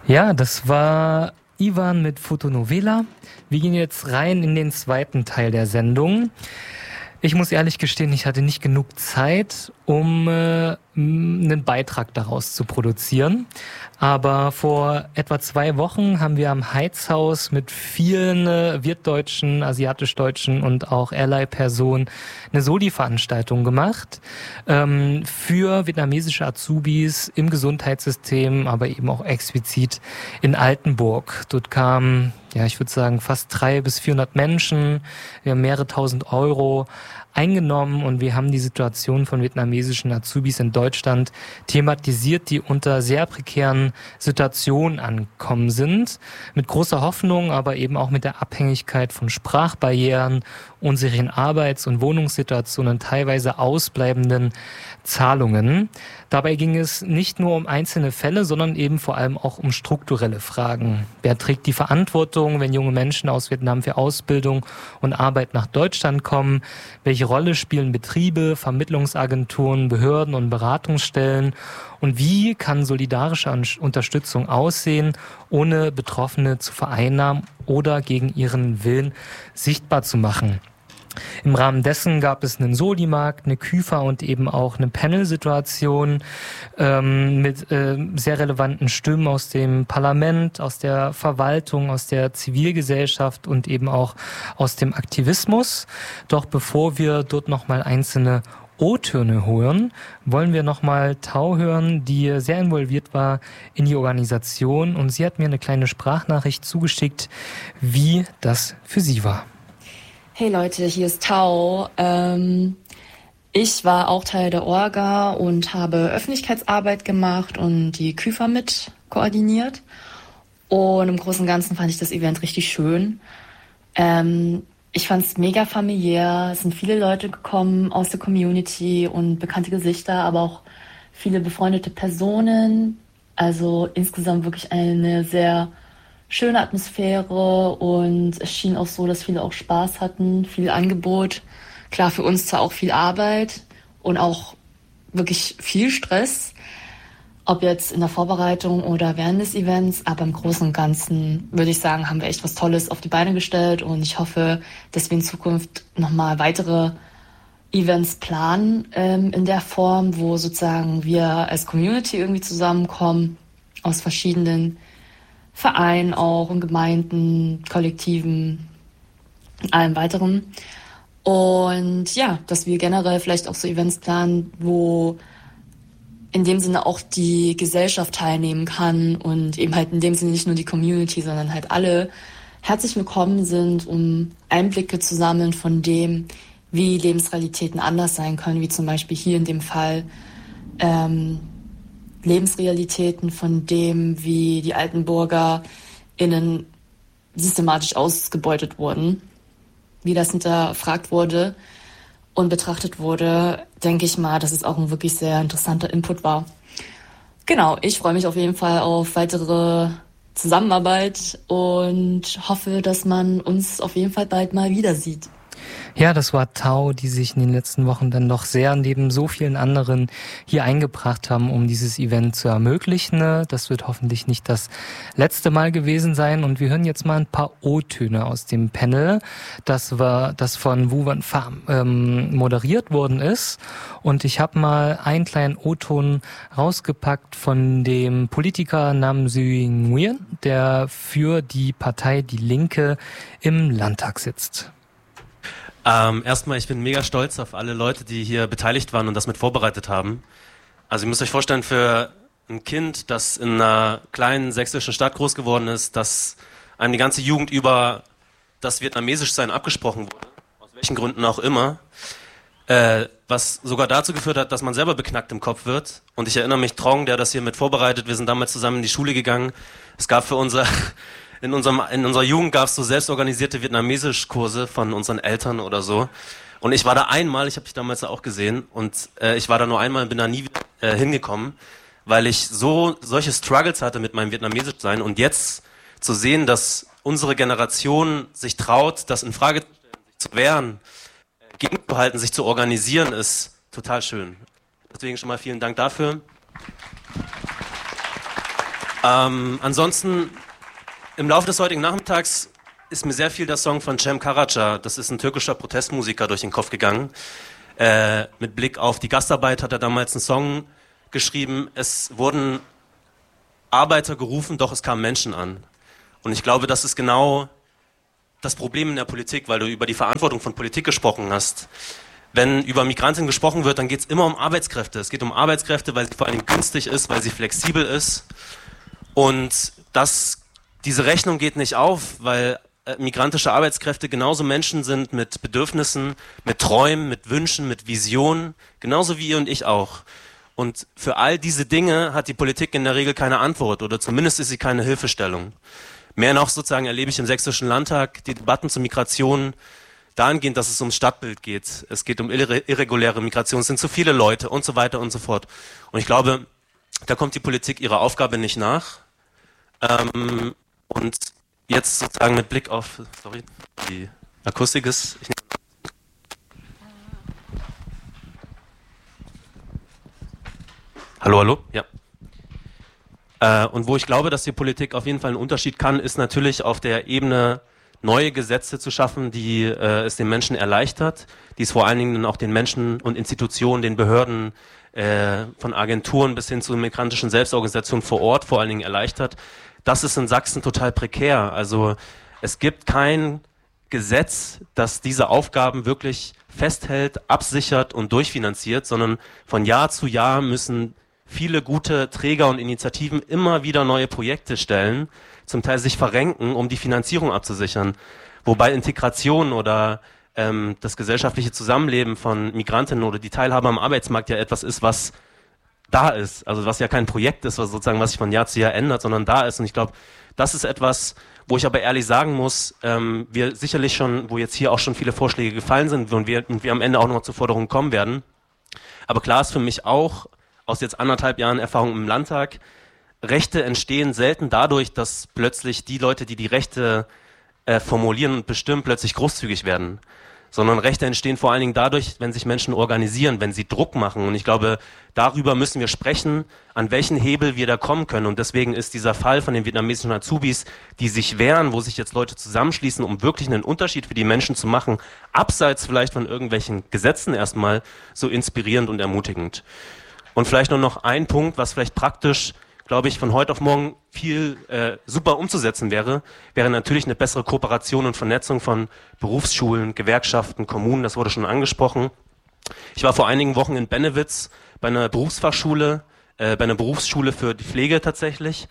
Ja, das war Ivan mit Fotonovela. Wir gehen jetzt rein in den zweiten Teil der Sendung. Ich muss ehrlich gestehen, ich hatte nicht genug Zeit, um einen Beitrag daraus zu produzieren. Aber vor etwa 2 Wochen haben wir am Heizhaus mit vielen wirtdeutschen, asiatisch-deutschen und auch Ally-Personen eine Soli-Veranstaltung gemacht für vietnamesische Azubis im Gesundheitssystem, aber eben auch explizit in Altenburg. Dort kamen, ja, ich würde sagen, fast 300 bis 400 Menschen. Wir haben mehrere tausend Euro eingenommen und wir haben die Situation von vietnamesischen Azubis in Deutschland thematisiert, die unter sehr prekären Situationen angekommen sind. Mit großer Hoffnung, aber eben auch mit der Abhängigkeit von Sprachbarrieren, unsicheren Arbeits- und Wohnungssituationen, teilweise ausbleibenden Zahlungen. Dabei ging es nicht nur um einzelne Fälle, sondern eben vor allem auch um strukturelle Fragen. Wer trägt die Verantwortung, wenn junge Menschen aus Vietnam für Ausbildung und Arbeit nach Deutschland kommen? Welche Rolle spielen Betriebe, Vermittlungsagenturen, Behörden und Beratungsstellen? Und wie kann solidarische Unterstützung aussehen, ohne Betroffene zu vereinnahmen oder gegen ihren Willen sichtbar zu machen? Im Rahmen dessen gab es einen Soli-Markt, eine Küfer und eben auch eine Panel-Situation mit sehr relevanten Stimmen aus dem Parlament, aus der Verwaltung, aus der Zivilgesellschaft und eben auch aus dem Aktivismus. Doch bevor wir dort nochmal einzelne O-Töne hören, wollen wir nochmal Thao hören, die sehr involviert war in die Organisation, und sie hat mir eine kleine Sprachnachricht zugeschickt, wie das für sie war. Hey Leute, hier ist Thao. Ich war auch Teil der Orga und habe Öffentlichkeitsarbeit gemacht und die Küfer mit koordiniert. Und im Großen und Ganzen fand ich das Event richtig schön. Ich fand es mega familiär. Es sind viele Leute gekommen aus der Community und bekannte Gesichter, aber auch viele befreundete Personen. Also insgesamt wirklich eine sehr schöne Atmosphäre, und es schien auch so, dass viele auch Spaß hatten, viel Angebot. Klar, für uns zwar auch viel Arbeit und auch wirklich viel Stress, ob jetzt in der Vorbereitung oder während des Events, aber im Großen und Ganzen würde ich sagen, haben wir echt was Tolles auf die Beine gestellt, und ich hoffe, dass wir in Zukunft nochmal weitere Events planen in der Form, wo sozusagen wir als Community irgendwie zusammenkommen, aus verschiedenen Vereinen auch und Gemeinden, Kollektiven, allem weiteren. Und ja, dass wir generell vielleicht auch so Events planen, wo in dem Sinne auch die Gesellschaft teilnehmen kann und eben halt in dem Sinne nicht nur die Community, sondern halt alle herzlich willkommen sind, um Einblicke zu sammeln von dem, wie Lebensrealitäten anders sein können, wie zum Beispiel hier in dem Fall Lebensrealitäten von dem, wie die AltenburgerInnen systematisch ausgebeutet wurden, wie das hinterfragt wurde und betrachtet wurde, denke ich mal, dass es auch ein wirklich sehr interessanter Input war. Genau, ich freue mich auf jeden Fall auf weitere Zusammenarbeit und hoffe, dass man uns auf jeden Fall bald mal wieder sieht. Ja, das war Thao, die sich in den letzten Wochen dann doch sehr neben so vielen anderen hier eingebracht haben, um dieses Event zu ermöglichen. Das wird hoffentlich nicht das letzte Mal gewesen sein. Und wir hören jetzt mal ein paar O-Töne aus dem Panel, das von Vu Van Pham moderiert worden ist. Und ich habe mal einen kleinen O-Ton rausgepackt von dem Politiker Nam Duy Nguyen, der für die Partei Die Linke im Landtag sitzt. Erstmal, ich bin mega stolz auf alle Leute, die hier beteiligt waren und das mit vorbereitet haben. Also ihr müsst euch vorstellen, für ein Kind, das in einer kleinen sächsischen Stadt groß geworden ist, dass einem die ganze Jugend über das Vietnamesischsein abgesprochen wurde, aus welchen Gründen auch immer, was sogar dazu geführt hat, dass man selber beknackt im Kopf wird. Und ich erinnere mich, Trong, der das hier mit vorbereitet, wir sind damals zusammen in die Schule gegangen. Es gab in unserer Jugend gab es so selbstorganisierte Vietnamesisch-Kurse von unseren Eltern oder so. Und ich war da einmal, ich habe dich damals auch gesehen, und ich war da nur einmal und bin da nie wieder hingekommen, weil ich solche Struggles hatte mit meinem Vietnamesisch-Sein. Und jetzt zu sehen, dass unsere Generation sich traut, das in Frage zu stellen, sich zu wehren, gegenzuhalten, sich zu organisieren, ist total schön. Deswegen schon mal vielen Dank dafür. Ansonsten, im Laufe des heutigen Nachmittags ist mir sehr viel der Song von Cem Karaca, das ist ein türkischer Protestmusiker, durch den Kopf gegangen. Mit Blick auf die Gastarbeit hat er damals einen Song geschrieben, es wurden Arbeiter gerufen, doch es kamen Menschen an. Und ich glaube, das ist genau das Problem in der Politik, weil du über die Verantwortung von Politik gesprochen hast. Wenn über Migrantinnen gesprochen wird, dann geht es immer um Arbeitskräfte. Es geht um Arbeitskräfte, weil sie vor allem günstig ist, weil sie flexibel ist. Und diese Rechnung geht nicht auf, weil migrantische Arbeitskräfte genauso Menschen sind mit Bedürfnissen, mit Träumen, mit Wünschen, mit Visionen, genauso wie ihr und ich auch. Und für all diese Dinge hat die Politik in der Regel keine Antwort oder zumindest ist sie keine Hilfestellung. Mehr noch sozusagen erlebe ich im Sächsischen Landtag die Debatten zur Migration dahingehend, dass es ums Stadtbild geht. Es geht um irreguläre Migration, es sind zu viele Leute und so weiter und so fort. Und ich glaube, da kommt die Politik ihrer Aufgabe nicht nach. Und jetzt sozusagen mit Blick auf, die Akustik ist. Hallo? Ja. Und wo ich glaube, dass die Politik auf jeden Fall einen Unterschied kann, ist natürlich auf der Ebene neue Gesetze zu schaffen, die es den Menschen erleichtert, die es vor allen Dingen auch den Menschen und Institutionen, den Behörden, von Agenturen bis hin zu migrantischen Selbstorganisationen vor Ort vor allen Dingen erleichtert. Das ist in Sachsen total prekär. Also es gibt kein Gesetz, das diese Aufgaben wirklich festhält, absichert und durchfinanziert, sondern von Jahr zu Jahr müssen viele gute Träger und Initiativen immer wieder neue Projekte stellen, zum Teil sich verrenken, um die Finanzierung abzusichern. Wobei Integration oder das gesellschaftliche Zusammenleben von Migrantinnen oder die Teilhabe am Arbeitsmarkt ja etwas ist, was da ist, also was ja kein Projekt ist, was sozusagen was sich von Jahr zu Jahr ändert, sondern da ist. Und ich glaube, das ist etwas, wo ich aber ehrlich sagen muss, wir sicherlich schon, wo jetzt hier auch schon viele Vorschläge gefallen sind und wir am Ende auch noch zu Forderungen kommen werden. Aber klar ist für mich auch, aus jetzt 1,5 Jahren Erfahrung im Landtag, Rechte entstehen selten dadurch, dass plötzlich die Leute, die die Rechte formulieren und bestimmen, plötzlich großzügig werden. Sondern Rechte entstehen vor allen Dingen dadurch, wenn sich Menschen organisieren, wenn sie Druck machen. Und ich glaube, darüber müssen wir sprechen, an welchen Hebel wir da kommen können. Und deswegen ist dieser Fall von den vietnamesischen Azubis, die sich wehren, wo sich jetzt Leute zusammenschließen, um wirklich einen Unterschied für die Menschen zu machen, abseits vielleicht von irgendwelchen Gesetzen erstmal, so inspirierend und ermutigend. Und vielleicht nur noch ein Punkt, was vielleicht praktisch, glaube ich, von heute auf morgen viel super umzusetzen wäre natürlich eine bessere Kooperation und Vernetzung von Berufsschulen, Gewerkschaften, Kommunen, das wurde schon angesprochen. Ich war vor einigen Wochen in Bennewitz bei einer Berufsfachschule, bei einer Berufsschule für die Pflege tatsächlich.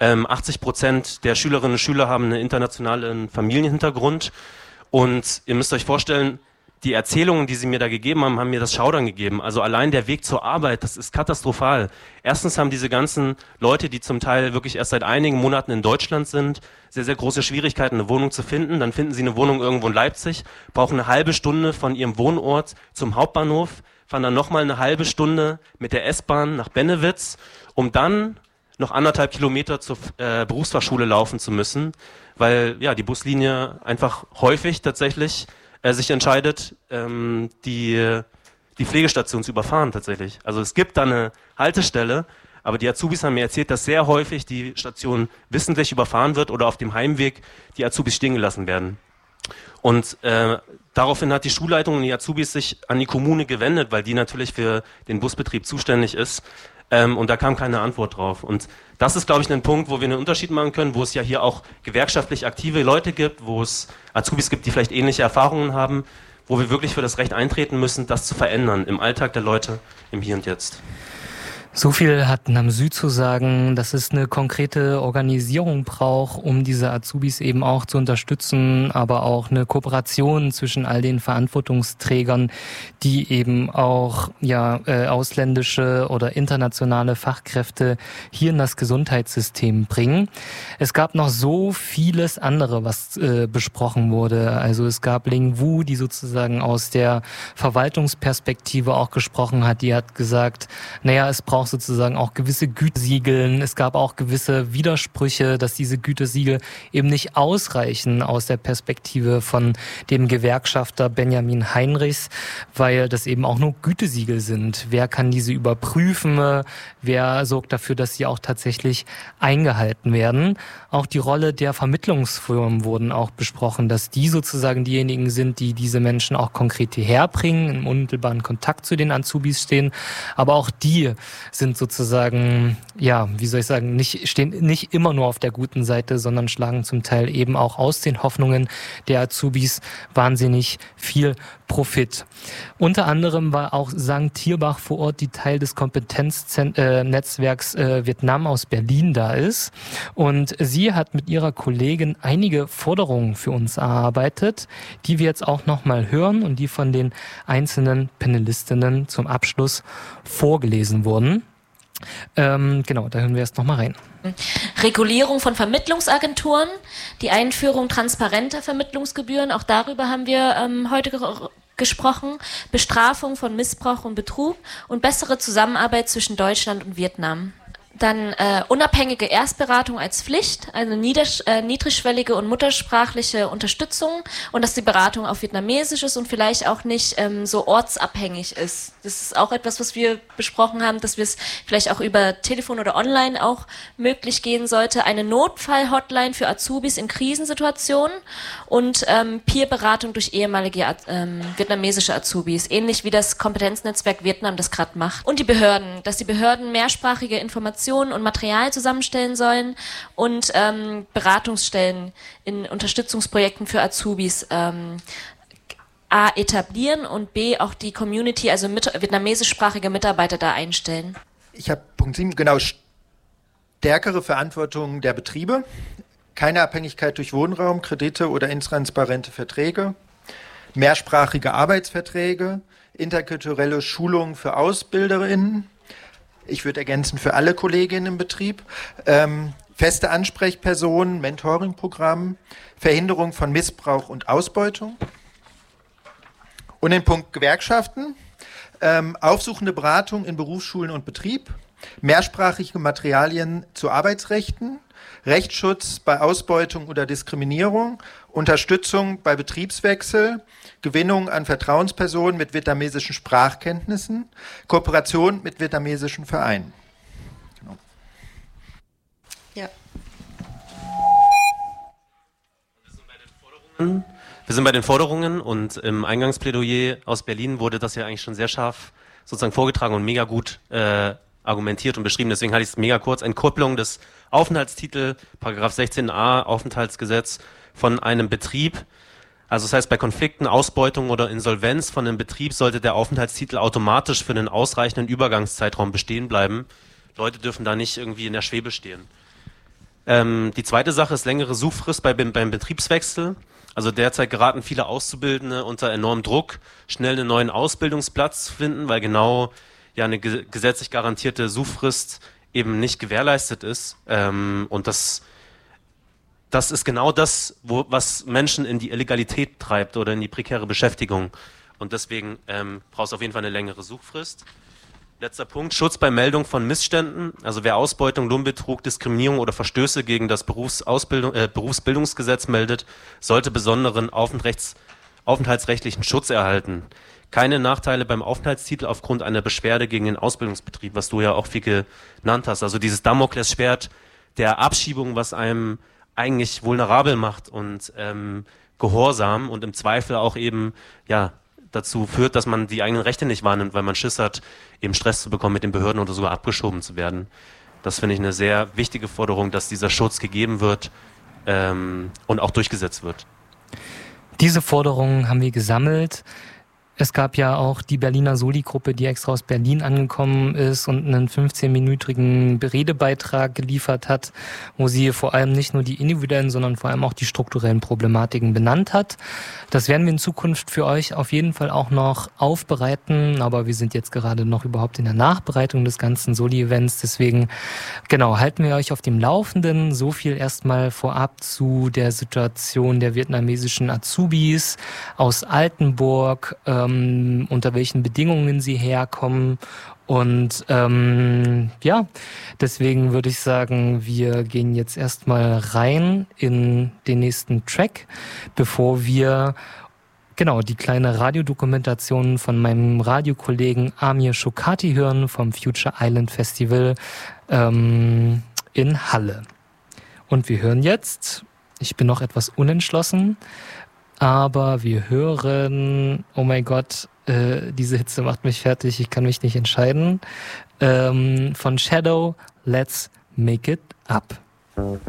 80% der Schülerinnen und Schüler haben einen internationalen Familienhintergrund und ihr müsst euch vorstellen, die Erzählungen, die sie mir da gegeben haben, haben mir das Schaudern gegeben. Also allein der Weg zur Arbeit, das ist katastrophal. Erstens haben diese ganzen Leute, die zum Teil wirklich erst seit einigen Monaten in Deutschland sind, sehr, sehr große Schwierigkeiten, eine Wohnung zu finden. Dann finden sie eine Wohnung irgendwo in Leipzig, brauchen eine halbe Stunde von ihrem Wohnort zum Hauptbahnhof, fahren dann nochmal eine halbe Stunde mit der S-Bahn nach Bennewitz, um dann noch 1,5 Kilometer zur Berufsfachschule laufen zu müssen, weil ja die Buslinie einfach häufig tatsächlich sich entscheidet, die Pflegestation zu überfahren tatsächlich. Also es gibt da eine Haltestelle, aber die Azubis haben mir erzählt, dass sehr häufig die Station wissentlich überfahren wird oder auf dem Heimweg die Azubis stehen gelassen werden. Und daraufhin hat die Schulleitung und die Azubis sich an die Kommune gewendet, weil die natürlich für den Busbetrieb zuständig ist. Und da kam keine Antwort drauf. Und das ist, glaube ich, ein Punkt, wo wir einen Unterschied machen können, wo es ja hier auch gewerkschaftlich aktive Leute gibt, wo es Azubis gibt, die vielleicht ähnliche Erfahrungen haben, wo wir wirklich für das Recht eintreten müssen, das zu verändern im Alltag der Leute, im Hier und Jetzt. So viel hat NAMSÜ zu sagen, dass es eine konkrete Organisierung braucht, um diese Azubis eben auch zu unterstützen, aber auch eine Kooperation zwischen all den Verantwortungsträgern, die eben auch ausländische oder internationale Fachkräfte hier in das Gesundheitssystem bringen. Es gab noch so vieles andere, was besprochen wurde. Also es gab Ling Wu, die sozusagen aus der Verwaltungsperspektive auch gesprochen hat. Die hat gesagt, es braucht auch sozusagen auch gewisse Gütesiegeln. Es gab auch gewisse Widersprüche, dass diese Gütesiegel eben nicht ausreichen aus der Perspektive von dem Gewerkschafter Benjamin Heinrichs, weil das eben auch nur Gütesiegel sind. Wer kann diese überprüfen? Wer sorgt dafür, dass sie auch tatsächlich eingehalten werden? Auch die Rolle der Vermittlungsfirmen wurden auch besprochen, dass die sozusagen diejenigen sind, die diese Menschen auch konkret hierher bringen, im unmittelbaren Kontakt zu den Azubis stehen. Aber auch die sind sozusagen, ja, wie soll ich sagen, stehen nicht immer nur auf der guten Seite, sondern schlagen zum Teil eben auch aus den Hoffnungen der Azubis wahnsinnig viel Profit. Unter anderem war auch Sang Tierbach vor Ort, die Teil des Kompetenznetzwerks Vietnam aus Berlin da ist. Und sie hat mit ihrer Kollegin einige Forderungen für uns erarbeitet, die wir jetzt auch nochmal hören und die von den einzelnen Panelistinnen zum Abschluss vorgelesen wurden. Genau, da hören wir erst nochmal rein. Regulierung von Vermittlungsagenturen, die Einführung transparenter Vermittlungsgebühren, auch darüber haben wir heute gesprochen, Bestrafung von Missbrauch und Betrug und bessere Zusammenarbeit zwischen Deutschland und Vietnam. Dann unabhängige Erstberatung als Pflicht, eine niedrigschwellige und muttersprachliche Unterstützung und dass die Beratung auf Vietnamesisch ist und vielleicht auch nicht so ortsabhängig ist. Das ist auch etwas, was wir besprochen haben, dass wir es vielleicht auch über Telefon oder online auch möglich gehen sollte. Eine Notfall-Hotline für Azubis in Krisensituationen und Peer-Beratung durch ehemalige vietnamesische Azubis, ähnlich wie das Kompetenznetzwerk Vietnam das gerade macht. Und die Behörden, dass die Behörden mehrsprachige Informationen und Material zusammenstellen sollen und Beratungsstellen in Unterstützungsprojekten für Azubis A etablieren und B auch die Community, also vietnamesischsprachige Mitarbeiter da einstellen. Ich habe Punkt 7, genau, stärkere Verantwortung der Betriebe, keine Abhängigkeit durch Wohnraum, Kredite oder intransparente Verträge, mehrsprachige Arbeitsverträge, interkulturelle Schulungen für AusbilderInnen, ich würde ergänzen für alle Kolleginnen im Betrieb, feste Ansprechpersonen, Mentoring-Programm, Verhinderung von Missbrauch und Ausbeutung. Und den Punkt Gewerkschaften, aufsuchende Beratung in Berufsschulen und Betrieb, mehrsprachige Materialien zu Arbeitsrechten, Rechtsschutz bei Ausbeutung oder Diskriminierung, Unterstützung bei Betriebswechsel, Gewinnung an Vertrauenspersonen mit vietnamesischen Sprachkenntnissen, Kooperation mit vietnamesischen Vereinen. Genau. Ja. Wir sind bei den Forderungen und im Eingangsplädoyer aus Berlin wurde das ja eigentlich schon sehr scharf sozusagen vorgetragen und mega gut argumentiert und beschrieben. Deswegen halte ich es mega kurz. Entkopplung des Aufenthaltstitels, Paragraph 16a Aufenthaltsgesetz von einem Betrieb. Also das heißt, bei Konflikten, Ausbeutung oder Insolvenz von einem Betrieb sollte der Aufenthaltstitel automatisch für einen ausreichenden Übergangszeitraum bestehen bleiben. Leute dürfen da nicht irgendwie in der Schwebe stehen. Die zweite Sache ist längere Suchfrist beim Betriebswechsel. Also derzeit geraten viele Auszubildende unter enormem Druck, schnell einen neuen Ausbildungsplatz zu finden, weil genau ja eine gesetzlich garantierte Suchfrist eben nicht gewährleistet ist. Und das ist genau das, was Menschen in die Illegalität treibt oder in die prekäre Beschäftigung. Und deswegen braucht es auf jeden Fall eine längere Suchfrist. Letzter Punkt, Schutz bei Meldung von Missständen. Also wer Ausbeutung, Lohnbetrug, Diskriminierung oder Verstöße gegen das Berufsbildungsgesetz meldet, sollte besonderen aufenthaltsrechtlichen Schutz erhalten. Keine Nachteile beim Aufenthaltstitel aufgrund einer Beschwerde gegen den Ausbildungsbetrieb, was du ja auch viel genannt hast. Also dieses Damoklesschwert der Abschiebung, was einem eigentlich vulnerabel macht und gehorsam und im Zweifel auch eben ja dazu führt, dass man die eigenen Rechte nicht wahrnimmt, weil man Schiss hat, eben Stress zu bekommen mit den Behörden oder sogar abgeschoben zu werden. Das finde ich eine sehr wichtige Forderung, dass dieser Schutz gegeben wird und auch durchgesetzt wird. Diese Forderungen haben wir gesammelt. Es gab ja auch die Berliner Soli-Gruppe, die extra aus Berlin angekommen ist und einen 15-minütigen Redebeitrag geliefert hat, wo sie vor allem nicht nur die individuellen, sondern vor allem auch die strukturellen Problematiken benannt hat. Das werden wir in Zukunft für euch auf jeden Fall auch noch aufbereiten, aber wir sind jetzt gerade noch überhaupt in der Nachbereitung des ganzen Soli-Events. Deswegen, genau, halten wir euch auf dem Laufenden. So viel erstmal vorab zu der Situation der vietnamesischen Azubis aus Altenburg, unter welchen Bedingungen sie herkommen Und ja, deswegen würde ich sagen, wir gehen jetzt erstmal rein in den nächsten Track, bevor wir genau die kleine Radiodokumentation von meinem Radiokollegen Amir Shokati hören vom Future Island Festival in Halle. Und wir hören jetzt, ich bin noch etwas unentschlossen, aber wir hören, oh mein Gott, diese Hitze macht mich fertig, ich kann mich nicht entscheiden, von Shadow, Let's Make It Up.